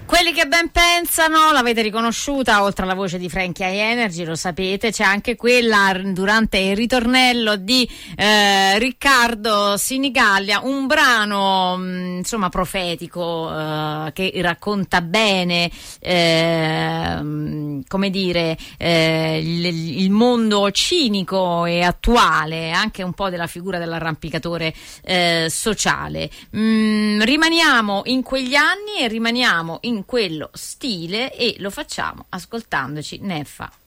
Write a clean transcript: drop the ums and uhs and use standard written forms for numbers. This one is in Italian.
Quelli che ben pensano, l'avete riconosciuta, oltre alla voce di Frankie Energy, lo sapete, c'è anche quella durante il ritornello di Riccardo Sinigallia, un brano insomma profetico che racconta bene come dire il mondo cinico e attuale, anche un po' della figura dell'arrampicatore sociale. Rimaniamo in quegli anni e rimaniamo in quello stile e lo facciamo ascoltandoci Neffa.